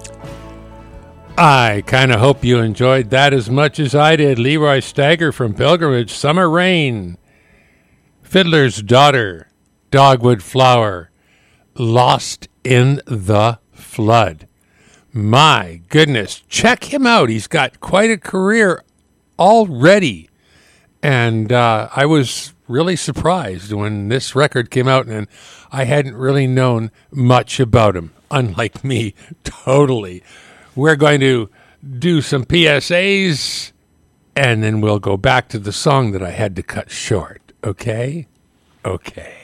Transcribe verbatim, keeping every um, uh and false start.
I kind of hope you enjoyed that as much as I did. Leroy Stagger from Pilgrimage, Summer Rain. Fiddler's Daughter, Dogwood Flower, Lost in the Flood. My goodness, check him out. He's got quite a career already. And uh, I was really surprised when this record came out, and I hadn't really known much about him, unlike me, totally. We're going to do some P S As, and then we'll go back to the song that I had to cut short. Okay? Okay.